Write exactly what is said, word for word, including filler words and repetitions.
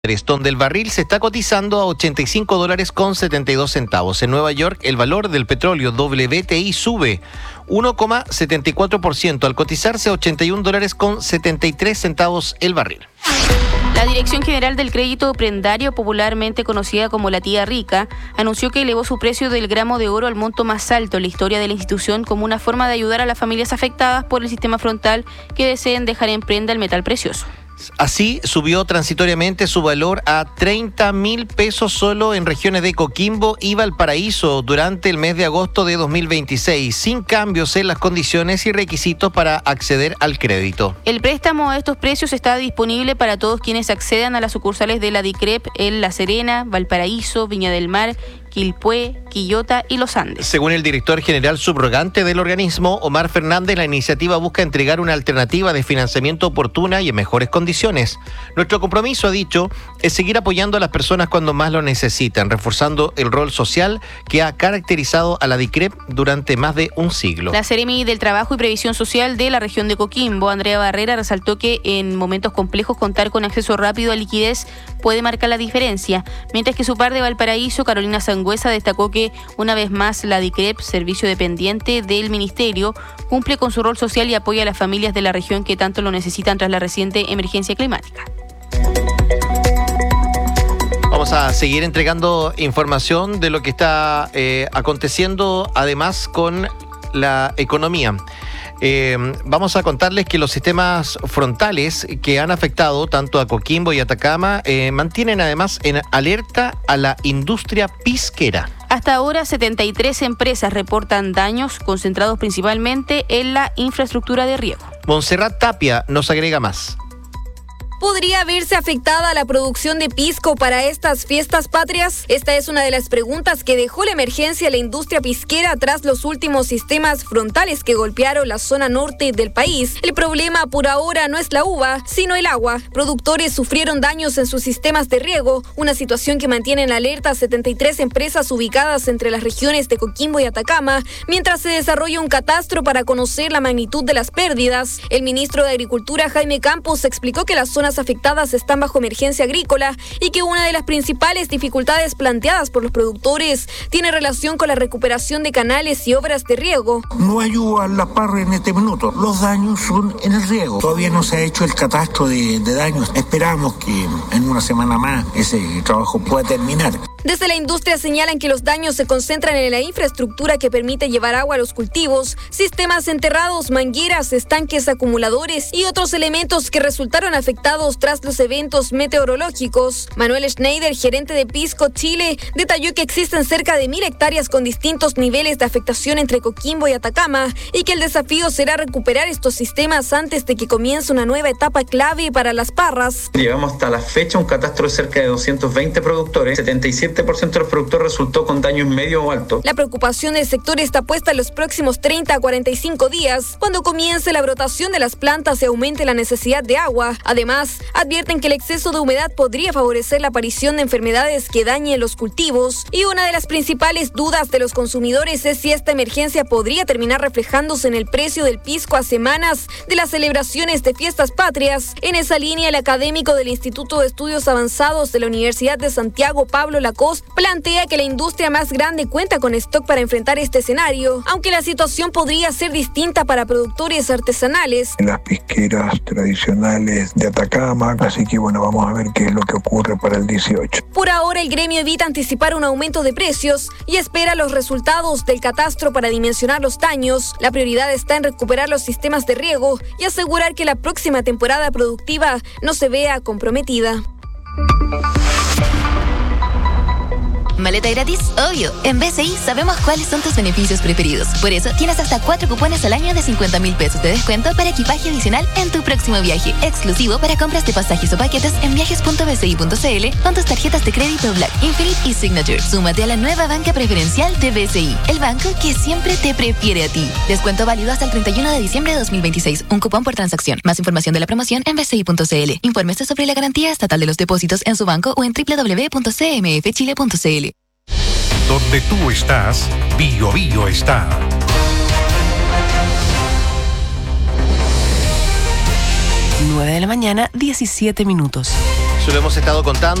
donde el barril se está cotizando a ochenta y cinco dólares con setenta y dos centavos. En Nueva York, el valor del petróleo W T I sube uno coma setenta y cuatro por ciento al cotizarse a ochenta y un dólares con setenta y tres centavos el barril. La Dirección General del Crédito Prendario, popularmente conocida como la Tía Rica, anunció que elevó su precio del gramo de oro al monto más alto en la historia de la institución como una forma de ayudar a las familias afectadas por el sistema frontal que deseen dejar en prenda el metal precioso. Así, subió transitoriamente su valor a treinta mil pesos solo en regiones de Coquimbo y Valparaíso durante el mes de agosto de dos mil veintiséis, sin cambios en las condiciones y requisitos para acceder al crédito. El préstamo a estos precios está disponible para todos quienes accedan a las sucursales de la DICREP en La Serena, Valparaíso, Viña del Mar, Quilpué, Quillota y Los Andes. Según el director general subrogante del organismo, Omar Fernández, la iniciativa busca entregar una alternativa de financiamiento oportuna y en mejores condiciones. Nuestro compromiso, ha dicho, es seguir apoyando a las personas cuando más lo necesitan, reforzando el rol social que ha caracterizado a la DICREP durante más de un siglo. La Seremi del Trabajo y Previsión Social de la región de Coquimbo, Andrea Barrera, resaltó que en momentos complejos contar con acceso rápido a liquidez puede marcar la diferencia, mientras que su par de Valparaíso, Carolina Sangüesa, destacó que una vez más la DICREP, servicio dependiente del Ministerio, cumple con su rol social y apoya a las familias de la región que tanto lo necesitan tras la reciente emergencia climática. Vamos a seguir entregando información de lo que está eh, aconteciendo además con la economía. Eh, vamos a contarles que los sistemas frontales que han afectado tanto a Coquimbo y Atacama eh, mantienen además en alerta a la industria pisquera. Hasta ahora, setenta y tres empresas reportan daños concentrados principalmente en la infraestructura de riego. Montserrat Tapia nos agrega más. ¿Podría verse afectada la producción de pisco para estas fiestas patrias? Esta es una de las preguntas que dejó la emergencia a la industria pisquera tras los últimos sistemas frontales que golpearon la zona norte del país. El problema por ahora no es la uva, sino el agua. Productores sufrieron daños en sus sistemas de riego, una situación que mantiene en alerta a setenta y tres empresas ubicadas entre las regiones de Coquimbo y Atacama, mientras se desarrolla un catastro para conocer la magnitud de las pérdidas. El ministro de Agricultura, Jaime Campos, explicó que las zonas afectadas están bajo emergencia agrícola y que una de las principales dificultades planteadas por los productores tiene relación con la recuperación de canales y obras de riego. No ayuda a la par en este minuto. Los daños son en el riego. Todavía no se ha hecho el catastro de, de daños. Esperamos que en una semana más ese trabajo pueda terminar. Desde la industria señalan que los daños se concentran en la infraestructura que permite llevar agua a los cultivos, sistemas enterrados, mangueras, estanques acumuladores y otros elementos que resultaron afectados tras los eventos meteorológicos. Manuel Schneider, gerente de Pisco Chile, detalló que existen cerca de mil hectáreas con distintos niveles de afectación entre Coquimbo y Atacama y que el desafío será recuperar estos sistemas antes de que comience una nueva etapa clave para las parras. Llevamos hasta la fecha un catastro de cerca de doscientos veinte productores, setenta y siete por ciento de los productores resultó con daños medio o alto. La preocupación del sector está puesta en los próximos treinta a cuarenta y cinco días, cuando comience la brotación de las plantas y aumente la necesidad de agua. Además, advierten que el exceso de humedad podría favorecer la aparición de enfermedades que dañen los cultivos y una de las principales dudas de los consumidores es si esta emergencia podría terminar reflejándose en el precio del pisco a semanas de las celebraciones de fiestas patrias. En esa línea, el académico del Instituto de Estudios Avanzados de la Universidad de Santiago, Pablo Lacoste, plantea que la industria más grande cuenta con stock para enfrentar este escenario, aunque la situación podría ser distinta para productores artesanales. Las pisqueras tradicionales de Atacama, así que bueno, vamos a ver qué es lo que ocurre para el dieciocho. Por ahora, el gremio evita anticipar un aumento de precios y espera los resultados del catastro para dimensionar los daños. La prioridad está en recuperar los sistemas de riego y asegurar que la próxima temporada productiva no se vea comprometida. ¿Maleta gratis? Obvio. En B C I sabemos cuáles son tus beneficios preferidos. Por eso tienes hasta cuatro cupones al año de cincuenta mil pesos de descuento para equipaje adicional en tu próximo viaje. Exclusivo para compras de pasajes o paquetes en viajes punto b c i punto c l con tus tarjetas de crédito Black, Infinite y Signature. Súmate a la nueva banca preferencial de B C I, el banco que siempre te prefiere a ti. Descuento válido hasta el treinta y uno de diciembre de dos mil veintiséis. Un cupón por transacción. Más información de la promoción en b c i punto c l. Infórmese sobre la garantía estatal de los depósitos en su banco o en doble u doble u doble u punto c m f chile punto c l. Donde tú estás, Bio Bio está. nueve de la mañana, diecisiete minutos. Se lo hemos estado contando.